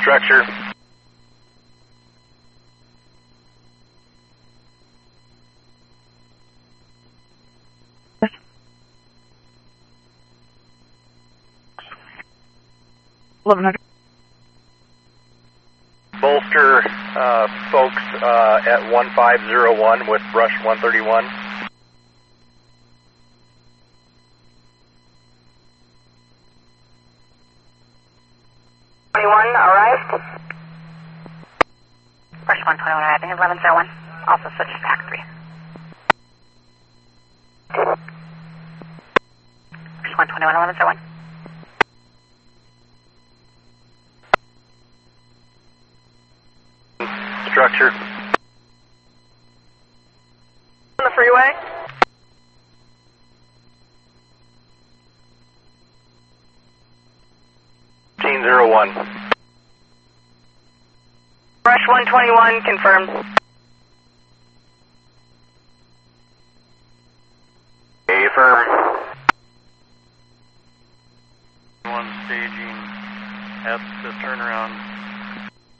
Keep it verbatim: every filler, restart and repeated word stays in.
Structure. eleven hundred. Bolster uh, folks uh, at one five zero one with brush one thirty-one. twenty-one arrived. Brush one twenty-one arriving at eleven zero one. Also switch to pack three. Brush one twenty-one, eleven zero one. Structure. On the freeway. fifteen zero one. Brush one twenty-one confirmed. A firm. One staging at the turnaround.